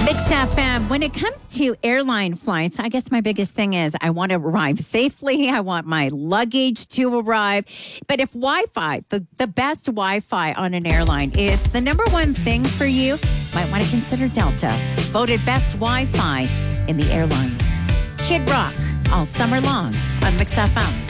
Mix FM, when it comes to airline flights, I guess my biggest thing is I want to arrive safely. I want my luggage to arrive. But if Wi-Fi, the best Wi-Fi on an airline is the number one thing for you, might want to consider Delta. Voted best Wi-Fi in the airlines. Kid Rock all summer long on Mix FM.